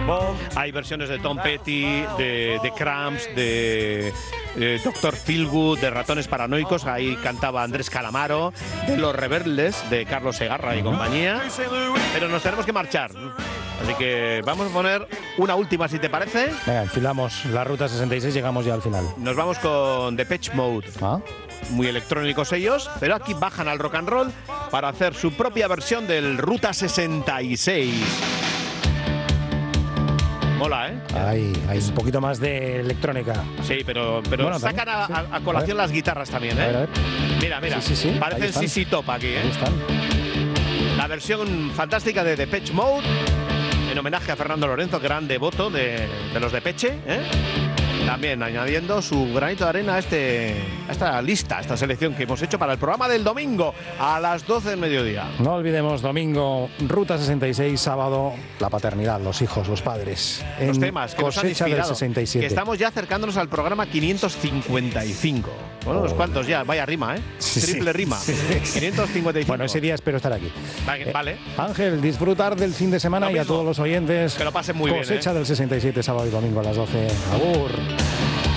Hay versiones de Tom Petty, de Cramps, de Dr. Feelgood, de Ratones Paranoicos. Ahí cantaba Andrés Calamaro, de Los Rebeldes, de Carlos Segarra y compañía. Pero nos tenemos que marchar. Así que vamos a poner una última, si te parece. Venga, enfilamos la ruta 66, llegamos ya al final. Nos vamos con Depeche Mode. Muy electrónicos ellos, pero aquí bajan al rock and roll para hacer su propia versión del Ruta 66. Mola, ¿eh? Hay un poquito más de electrónica. Sí, pero bueno, sacan a colación las guitarras también, ¿eh? A ver. Mira. Sí. Parecen CC Top aquí, ¿eh? Ahí están. La versión fantástica de Depeche Mode, en homenaje a Fernando Lorenzo, gran devoto de los Depeche, ¿eh? También añadiendo su granito de arena a esta lista, a esta selección que hemos hecho para el programa del domingo a las 12 del mediodía. No olvidemos, domingo, Ruta 66, sábado, la paternidad, los hijos, los padres. Los temas que nos han Cosecha del inspirado, 67. que estamos ya acercándonos al programa 555. Bueno, unos cuantos ya, vaya rima, ¿eh? Triple rima. Sí. 555. Bueno, ese día espero estar aquí. Vale. Ángel, disfrutar del fin de semana y a todos los oyentes. Que lo pasen muy bien, Cosecha del 67, sábado y domingo a las 12. Agur.